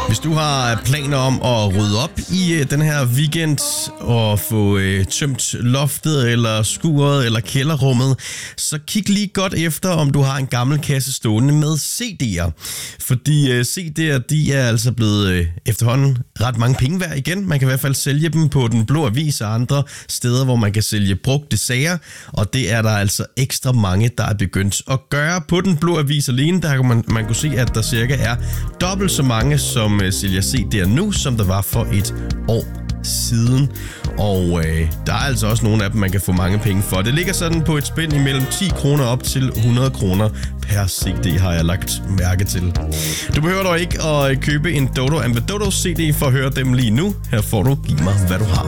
Hvis du har planer om at rydde op i den her weekend og få tømt loftet eller skuret eller kælderrummet, så kig lige godt efter, om du har en gammel kasse stående med CD'er. Fordi CD'er, de er altså blevet efterhånden ret mange penge værd igen. Man kan i hvert fald sælge dem på Den Blå Avis og andre steder, hvor man kan sælge brugte sager. Og det er der altså ekstra mange, der er begyndt at gøre. På Den Blå Avis alene, der kan man kunne se, at der cirka er dobbelt så mange, som sælger CD'er nu, som der var for et år siden. Og der er altså også nogle af dem, man kan få mange penge for. Det ligger sådan på et spænd imellem 10 kroner op til 100 kroner per CD, har jeg lagt mærke til. Du behøver dog ikke at købe en Dodo and the Dodo CD for at høre dem lige nu. Her får du Giv mig, hvad du har.